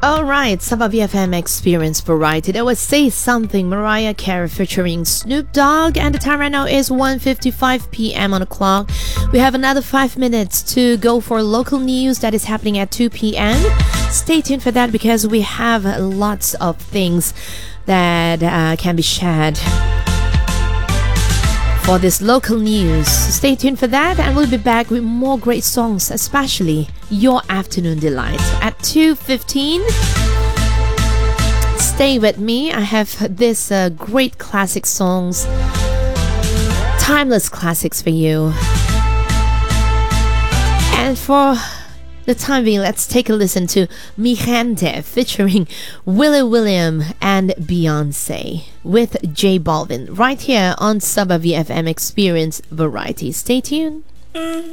Alright, Sabah BFM Experience Variety. That was Say Something, Mariah Carey featuring Snoop Dogg. And the time right now is 1:55 p.m. on the clock. We have another 5 minutes to go for local news that is happening at 2 p.m. Stay tuned for that because we have lots of things that can be shared for this local news. Stay tuned for that, and we'll be back with more great songs, especially Your Afternoon Delight at 2:15. Stay with me. I have this great classic songs, timeless classics for you. And for the time being, let's take a listen to Mi Gente featuring Willie William and Beyonce with J Balvin right here on Sabah BFM Experience Variety. Stay tuned.